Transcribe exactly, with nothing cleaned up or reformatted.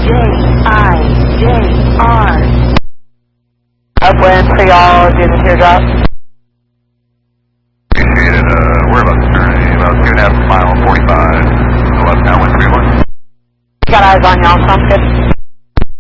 J I J R. Upwind for y'all, do the teardrop. Appreciate it. Uh, we're about to turn about two and a half mile forty-five. So left now, wind three one. Got eyes on y'all, sounds good.